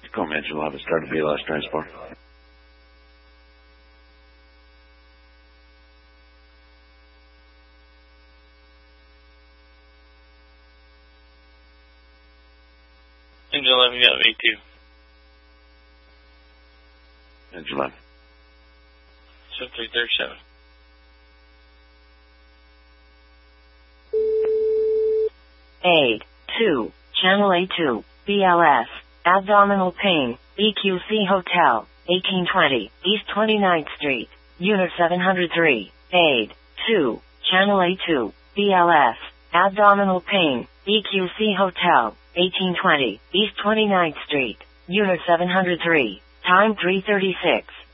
Tacoma Engine 11, start to BLS transport. Engine 11, you got V2. Engine 11. 7337. A2, Channel A2, BLS, abdominal pain, EQC Hotel, 1820, East 29th Street, Unit 703, A2, Channel A2, BLS, abdominal pain, EQC Hotel, 1820, East 29th Street, Unit 703, time 3:36.